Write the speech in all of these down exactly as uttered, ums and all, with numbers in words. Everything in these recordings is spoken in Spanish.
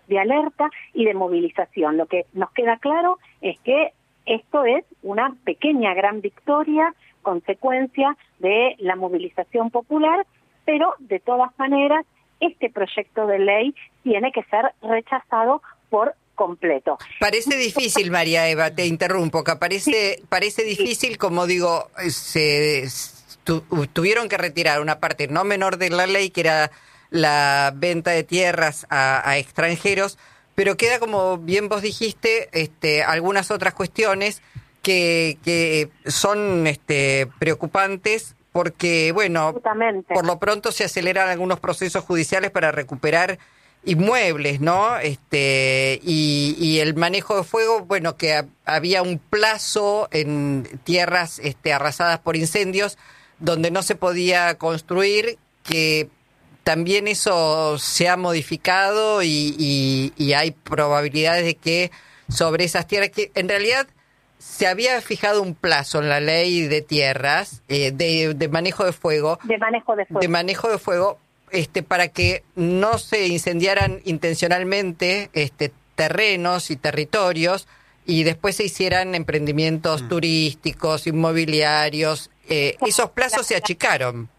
de alerta y de movilización. Lo que nos queda claro es que esto es una pequeña gran victoria, consecuencia de la movilización popular, pero de todas maneras este proyecto de ley tiene que ser rechazado por completo. Parece difícil, María Eva, te interrumpo, que parece, sí. parece difícil, como digo, se tu, tuvieron que retirar una parte no menor de la ley, que era la venta de tierras a, a extranjeros, pero queda, como bien vos dijiste, este, algunas otras cuestiones que, que son este, preocupantes, porque, bueno, por lo pronto se aceleran algunos procesos judiciales para recuperar inmuebles, ¿no? Este, y, y el manejo de fuego, bueno, que a, había un plazo en tierras este, arrasadas por incendios donde no se podía construir, que también eso se ha modificado y, y, y hay probabilidades de que sobre esas tierras, que en realidad se había fijado un plazo en la ley de tierras, eh, de, de manejo de fuego. De manejo de fuego. De manejo de fuego, este, para que no se incendiaran intencionalmente este, terrenos y territorios y después se hicieran emprendimientos mm. turísticos, inmobiliarios. Eh, claro, esos plazos se achicaron.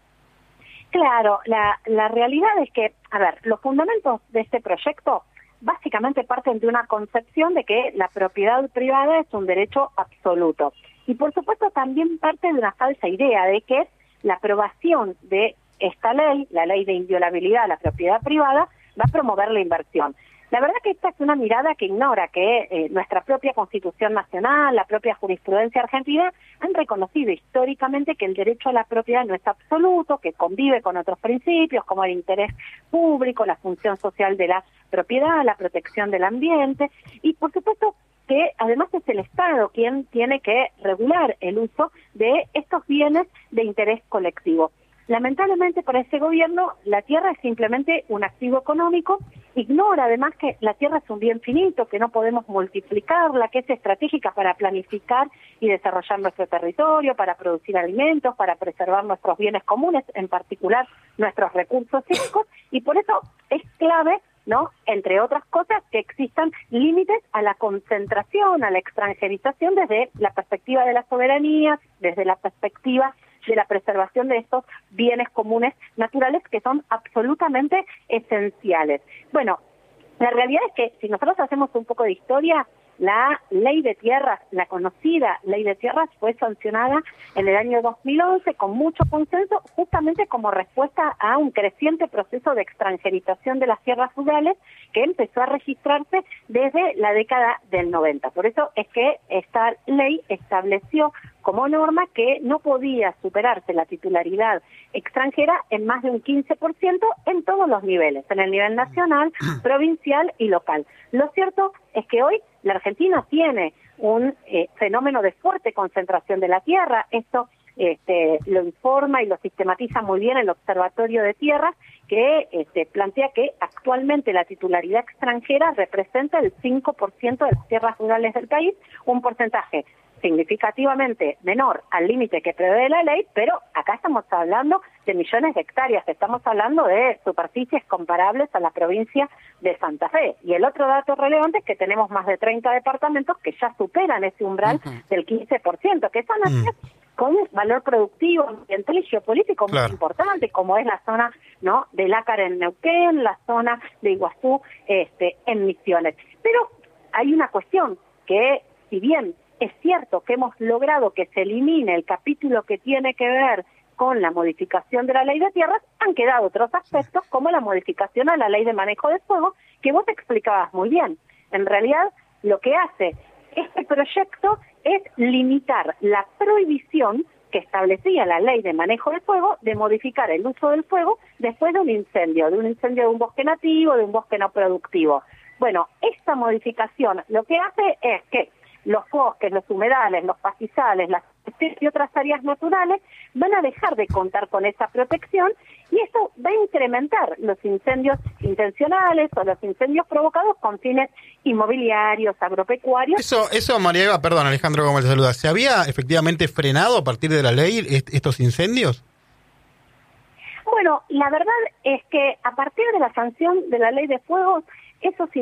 Claro, la, la realidad es que, a ver, los fundamentos de este proyecto básicamente parten de una concepción de que la propiedad privada es un derecho absoluto. Y por supuesto también parte de una falsa idea de que la aprobación de esta ley, la ley de inviolabilidad de la propiedad privada, va a promover la inversión. La verdad que esta es una mirada que ignora que eh, nuestra propia Constitución Nacional, la propia jurisprudencia argentina, han reconocido históricamente que el derecho a la propiedad no es absoluto, que convive con otros principios como el interés público, la función social de la propiedad, la protección del ambiente, y por supuesto que además es el Estado quien tiene que regular el uso de estos bienes de interés colectivo. Lamentablemente para ese gobierno la tierra es simplemente un activo económico, ignora además que la tierra es un bien finito, que no podemos multiplicarla, que es estratégica para planificar y desarrollar nuestro territorio, para producir alimentos, para preservar nuestros bienes comunes, en particular nuestros recursos hídricos, y por eso es clave, ¿no?, entre otras cosas, que existan límites a la concentración, a la extranjerización desde la perspectiva de la soberanía, desde la perspectiva de la preservación de estos bienes comunes naturales que son absolutamente esenciales. Bueno, la realidad es que si nosotros hacemos un poco de historia, la ley de tierras, la conocida ley de tierras, fue sancionada en el año dos mil once con mucho consenso, justamente como respuesta a un creciente proceso de extranjerización de las tierras rurales que empezó a registrarse desde la década del noventa. Por eso es que esta ley estableció como norma que no podía superarse la titularidad extranjera en más de un quince por ciento en todos los niveles, en el nivel nacional, provincial y local. Lo cierto es que hoy la Argentina tiene un eh, fenómeno de fuerte concentración de la tierra. Esto este, lo informa y lo sistematiza muy bien el Observatorio de Tierras, que este, plantea que actualmente la titularidad extranjera representa el cinco por ciento de las tierras rurales del país, un porcentaje significativamente menor al límite que prevé la ley, pero acá estamos hablando de millones de hectáreas, estamos hablando de superficies comparables a la provincia de Santa Fe. Y el otro dato relevante es que tenemos más de treinta departamentos que ya superan ese umbral uh-huh. del quince por ciento, que son uh-huh. con un valor productivo, ambiental y geopolítico muy claro. importante, como es la zona, ¿no?, de Lácar en Neuquén, la zona de Iguazú este, en Misiones. Pero hay una cuestión que, si bien es cierto que hemos logrado que se elimine el capítulo que tiene que ver con la modificación de la ley de tierras, han quedado otros aspectos como la modificación a la ley de manejo de fuego, que vos te explicabas muy bien. En realidad, lo que hace este proyecto es limitar la prohibición que establecía la ley de manejo de fuego de modificar el uso del fuego después de un incendio, de un incendio de un bosque nativo, de un bosque no productivo. Bueno, esta modificación lo que hace es que los bosques, los humedales, los pastizales, las y otras áreas naturales van a dejar de contar con esa protección y esto va a incrementar los incendios intencionales o los incendios provocados con fines inmobiliarios, agropecuarios. Eso, eso María Eva, perdón, Alejandro Gómez te saluda. ¿Se había efectivamente frenado a partir de la ley est- estos incendios? Bueno, la verdad es que a partir de la sanción de la ley de fuego, esos